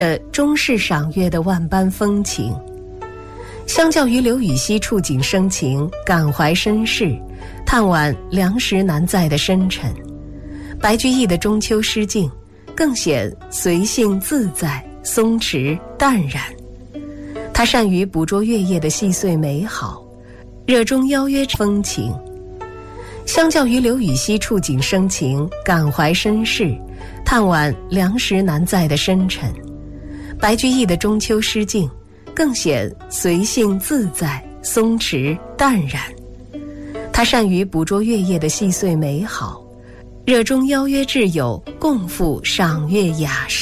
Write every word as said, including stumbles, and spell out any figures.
呃中式赏月的万般风情。相较于刘禹锡触景生情、感怀身世、探挽粮食难在的深沉，白居易的中秋诗境更显随性自在、松弛淡然。他善于捕捉月夜的细碎美好，热衷邀约风情。相较于刘禹锡触景生情、感怀身世、探挽粮食难在的深沉，白居易的中秋诗境更显随性自在、松弛淡然。他善于捕捉月夜的细碎美好，热衷邀约挚友共赴赏月雅事。